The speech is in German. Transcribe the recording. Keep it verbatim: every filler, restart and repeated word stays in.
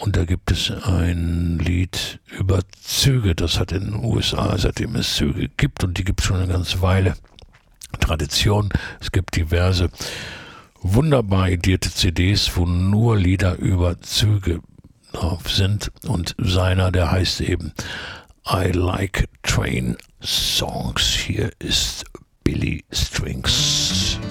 Und da gibt es ein Lied über Züge, das hat in den U S A, seitdem es Züge gibt, und die gibt es schon eine ganze Weile, Tradition. Es gibt diverse wunderbar edierte C Ds, wo nur Lieder über Züge drauf sind, und seiner, der heißt eben I Like Train Songs. Hier ist Billy Strings.